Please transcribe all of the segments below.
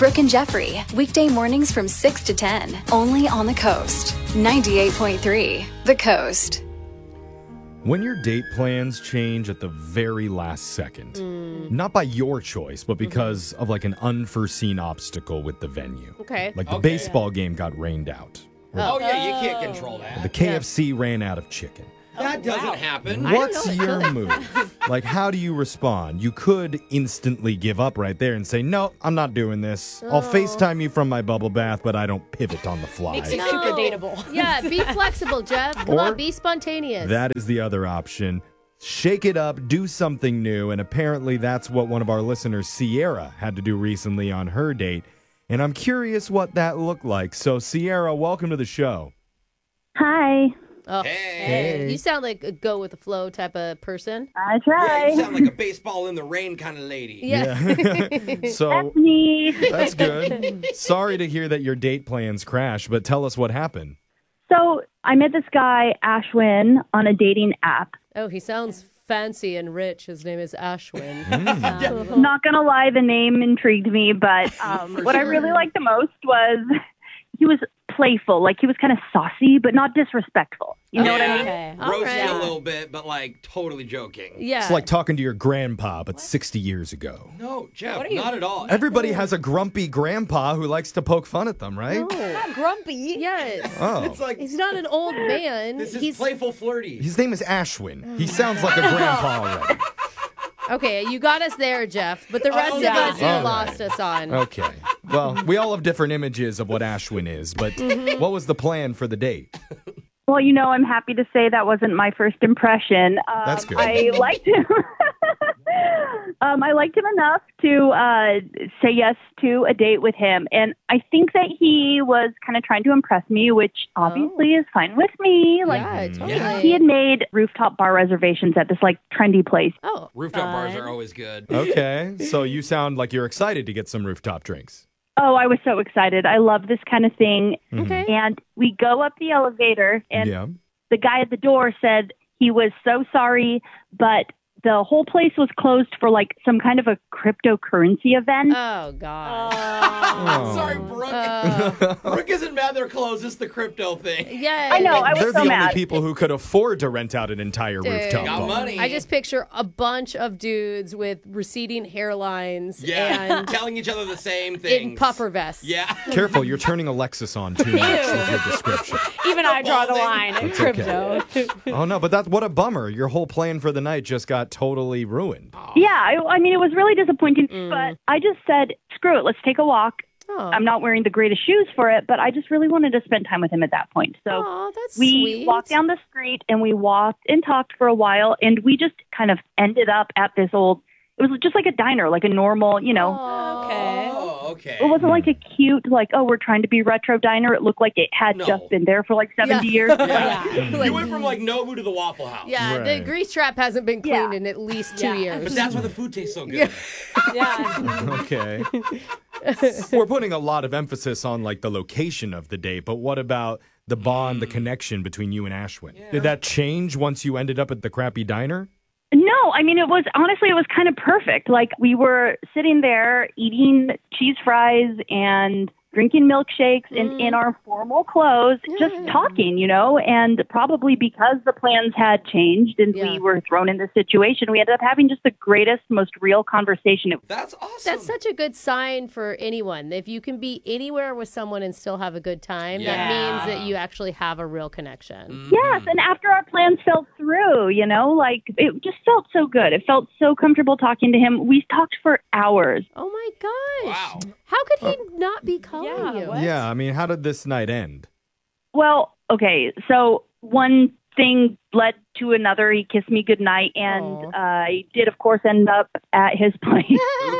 Brooke and Jeffrey, weekday mornings from 6 to 10, only on the Coast. 98.3, The Coast. When your date plans change at the very last second, not by your choice, but because of like an unforeseen obstacle with the venue. Okay. Like the baseball game got rained out. Oh, yeah, you can't control that. The KFC ran out of chicken. That doesn't happen. What's your move? Like, how do you respond? You could instantly give up right there and say, no, I'm not doing this. I'll FaceTime you from my bubble bath, but I don't pivot on the fly. Makes it super dateable. Yeah, be flexible, Jeff. Come on, be spontaneous. That is the other option. Shake it up, do something new, and apparently that's what one of our listeners, Sierra, had to do recently on her date. And I'm curious what that looked like. So, Sierra, welcome to the show. Hi. Oh, Hey. You sound like a go with the flow type of person. I Yeah, try. you sound like a baseball in the rain kind of lady. Yeah. So, That's me. that's good. Sorry to hear that your date plans crashed, but tell us what happened. So I met this guy, Ashwin, on a dating app. Oh, he sounds fancy and rich. His name is Ashwin. Not going to lie, the name intrigued me, but what I really liked the most was he was playful. Like, he was kind of saucy, but not disrespectful. You know what I mean? Okay. Roasted Alright. a little bit, but like totally joking. Yeah. It's like talking to your grandpa, but 60 years ago. No, Jeff, What are you- not at all. Everybody has a grumpy grandpa who likes to poke fun at them, right? Not grumpy. Yes. Oh. It's like, He's not an old man. this is He's playful flirty. His name is Ashwin. He sounds like a grandpa already. okay. You got us there, Jeff. But the rest of yeah. us, you All right. lost us on. Okay. Well, we all have different images of what Ashwin is, but what was the plan for the date? Well, you know, I'm happy to say that wasn't my first impression. That's good. I liked him. I liked him enough to say yes to a date with him. And I think that he was kind of trying to impress me, which obviously is fine with me. Like, Yeah, totally. Yeah. he had made rooftop bar reservations at this, like, trendy place. Oh. Rooftop bars are always good. Okay. So you sound like you're excited to get some rooftop drinks. Oh, I was so excited. I love this kind of thing. Okay. And we go up the elevator, and Yeah. the guy at the door said he was so sorry, but the whole place was closed for like some kind of a cryptocurrency event. Oh, God. Oh. Sorry, Brooke. Oh. Brooke isn't mad they're closed. It's the crypto thing. Yeah. I know, I was They're so the mad. only people who could afford to rent out an entire Dude. rooftop Got bar. money. I just picture a bunch of dudes with receding hairlines Yeah. and Telling each other the same thing. in puffer vests. Yeah. Careful, you're turning Alexis on too much with your description. Even I draw the Balding. line in That's crypto. Oh no, but that's what a bummer. Your whole plan for the night just got totally ruined. Yeah, I mean, it was really disappointing, but I just said, screw it, let's take a walk. Oh. I'm not wearing the greatest shoes for it, but I just really wanted to spend time with him at that point. So Aw, that's we sweet. walked down the street and we walked and talked for a while, and we just kind of ended up at this old, it was just like a diner, like a normal, you know. Okay. Oh, okay. It wasn't like a cute, like, oh, we're trying to be retro diner. It looked like it had No. just been there for like 70 years. Yeah. You went from like Nobu to the Waffle House. Yeah, the Right. grease trap hasn't been cleaned Yeah. in at least 2 Yeah. years. But that's why the food tastes so good. Yeah. Okay. We're putting a lot of emphasis on like the location of the date, but what about the bond, the connection between you and Ashwin? Did that change once you ended up at the crappy diner? No, I mean, it was kind of perfect. Like, we were sitting there eating cheese fries and drinking milkshakes and in our formal clothes, just talking, you know, and probably because the plans had changed and Yeah. we were thrown in this situation, we ended up having just the greatest, most real conversation. That's awesome. That's such a good sign for anyone. If you can be anywhere with someone and still have a good time, that Yeah. means that you actually have a real connection. Yes, and after our plans fell through, you know, like, it just felt so good. It felt so comfortable talking to him. We talked for hours. Oh my gosh. Wow. How could he not be calling Yeah, you? what? Yeah, I mean, how did this night end? Well, okay, so one thing led to another. He kissed me goodnight, and Aw. I did, of course, end up at his place.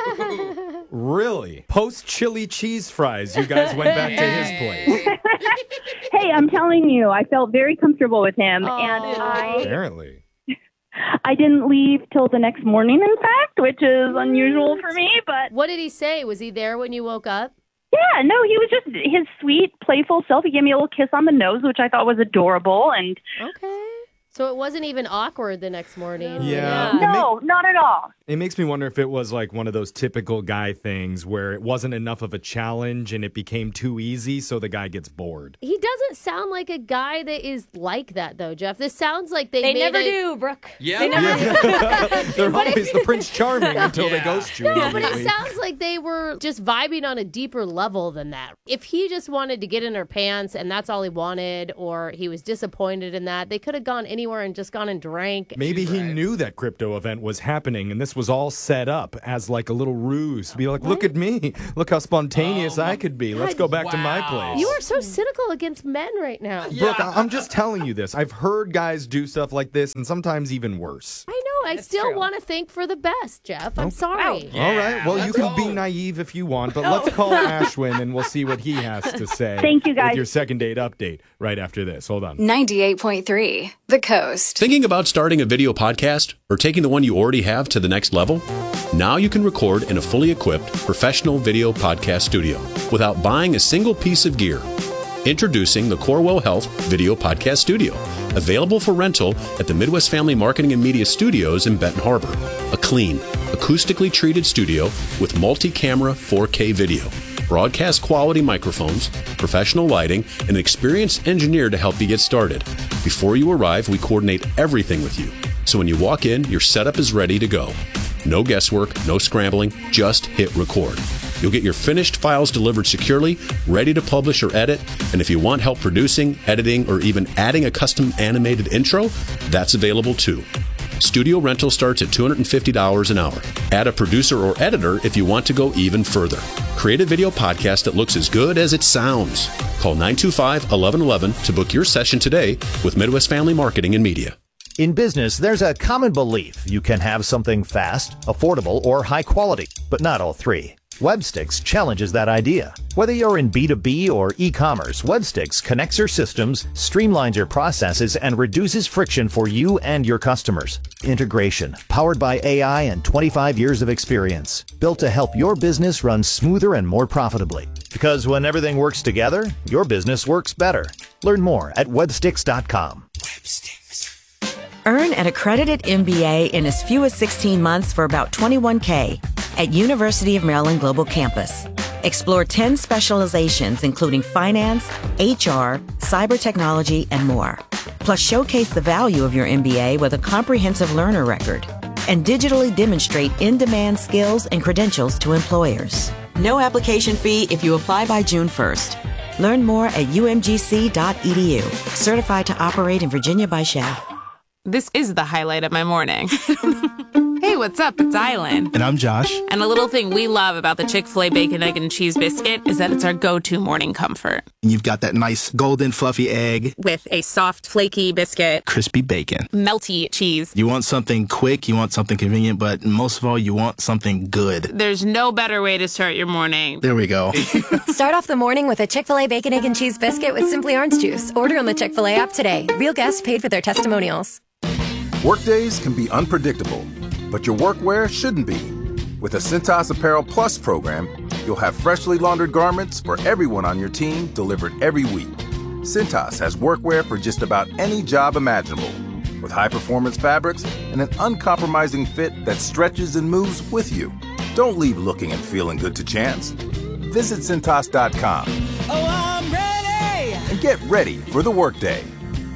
Really? Post chili cheese fries, you guys went back to his place. Hey, I'm telling you, I felt very comfortable with him, Aw. and Apparently. I didn't leave till the next morning, in fact, which is unusual for me, but What did he say? Was he there when you woke up? yeah, no, he was just his sweet, playful self. He gave me a little kiss on the nose, which I thought was adorable, and Okay. So it wasn't even awkward the next morning. Yeah. Yeah. no, not at all. It makes me wonder if it was like one of those typical guy things where it wasn't enough of a challenge and it became too easy, so the guy gets bored. He doesn't sound like a guy that is like that, though, Jeff. This sounds like they never do, Brooke. Yeah. They never do. They're always the Prince Charming until they Yeah. ghost you. No, but it immediately. sounds like they were just vibing on a deeper level than that. If he just wanted to get in her pants and that's all he wanted, or he was disappointed in that, they could have gone anywhere and just gone and drank. Maybe he knew that crypto event was happening and this was all set up as like a little ruse. To be like, look at me. Look how spontaneous I could be. Let's go back to my place. You are so cynical against men right now. Brooke, I'm just telling you this. I've heard guys do stuff like this and sometimes even worse. I know. I still want to think for the best, Jeff. I'm sorry. All right. Well, you let's can be go. naive if you want, but let's call Ashwin and we'll see what he has to say. Thank you, guys. With your second date update right after this. Hold on. 98.3 The Coast. Thinking about starting a video podcast or taking the one you already have to the next level? Now you can record in a fully equipped professional video podcast studio without buying a single piece of gear. Introducing the Corwell Health Video Podcast Studio, available for rental at the Midwest Family Marketing and Media Studios in Benton Harbor. A clean, acoustically treated studio with multi-camera 4K video, broadcast quality microphones, professional lighting, and an experienced engineer to help you get started. Before you arrive, we coordinate everything with you. So when you walk in, your setup is ready to go. No guesswork, no scrambling, just hit record. You'll get your finished files delivered securely, ready to publish or edit, and if you want help producing, editing, or even adding a custom animated intro, that's available too. Studio rental starts at $250 an hour. Add a producer or editor if you want to go even further. Create a video podcast that looks as good as it sounds. Call 925-1111 to book your session today with Midwest Family Marketing and Media. In business, there's a common belief you can have something fast, affordable, or high quality, but not all three. Webstix challenges that idea. Whether you're in B2B or e-commerce, Webstix connects your systems, streamlines your processes, and reduces friction for you and your customers. Integration, powered by AI and 25 years of experience, built to help your business run smoother and more profitably. Because when everything works together, your business works better. Learn more at webstix.com. Earn an accredited MBA in as few as 16 months for about $21K at University of Maryland Global Campus. Explore 10 specializations including finance, HR, cyber technology, and more. Plus showcase the value of your MBA with a comprehensive learner record and digitally demonstrate in-demand skills and credentials to employers. No application fee if you apply by June 1st. Learn more at umgc.edu. Certified to operate in Virginia by Chef. This is the highlight of my morning. Hey, what's up? It's Island. And I'm Josh. And a little thing we love about the Chick-fil-A Bacon, Egg, and Cheese Biscuit is that it's our go-to morning comfort. And you've got that nice golden fluffy egg. With a soft, flaky biscuit. Crispy bacon. Melty cheese. You want something quick, you want something convenient, but most of all, you want something good. There's no better way to start your morning. There we go. Start off the morning with a Chick-fil-A Bacon, Egg, and Cheese Biscuit with Simply Orange Juice. Order on the Chick-fil-A app today. Real guests paid for their testimonials. Workdays can be unpredictable, but your workwear shouldn't be. With a Cintas Apparel Plus program, you'll have freshly laundered garments for everyone on your team delivered every week. Cintas has workwear for just about any job imaginable, with high-performance fabrics and an uncompromising fit that stretches and moves with you. Don't leave looking and feeling good to chance. Visit Cintas.com. Oh, I'm ready! And get ready for the workday.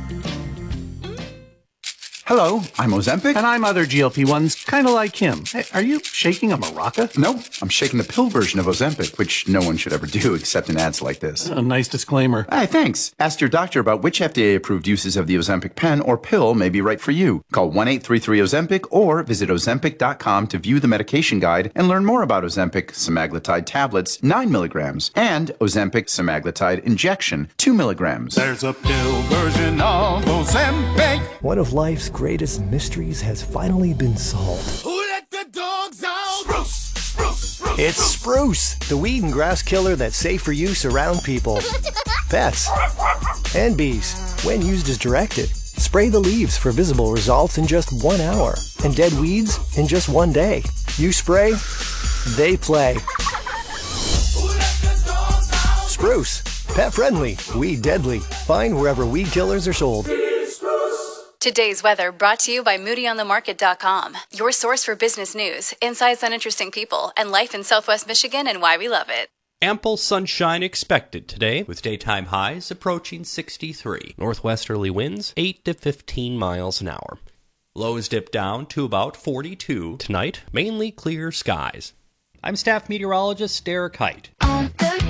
Hello, I'm Ozempic. And I'm other GLP-1s, kind of like him. Hey, are you shaking a maraca? No, I'm shaking the pill version of Ozempic, which no one should ever do except in ads like this. A nice disclaimer. Hey, thanks. Ask your doctor about which FDA-approved uses of the Ozempic pen or pill may be right for you. Call 1-833-OZEMPIC or visit Ozempic.com to view the medication guide and learn more about Ozempic semaglutide tablets, 9 milligrams, and Ozempic semaglutide injection, 2 milligrams. There's a pill version of Ozempic. One of life's greatest mysteries has finally been solved. Who let the dogs out? Spruce, spruce, spruce. It's Spruce, the weed and grass killer that's safe for use around people, pets, and bees. When used as directed, spray the leaves for visible results in just 1 hour, and dead weeds in just 1 day. You spray, they play. Spruce, pet friendly, weed deadly. Find wherever weed killers are sold. Today's weather brought to you by MoodyOnTheMarket.com, your source for business news, insights on interesting people, and life in Southwest Michigan and why we love it. Ample sunshine expected today, with daytime highs approaching 63. Northwesterly winds 8 to 15 miles an hour. Lows dip down to about 42 tonight, mainly clear skies. I'm staff meteorologist Derek Height.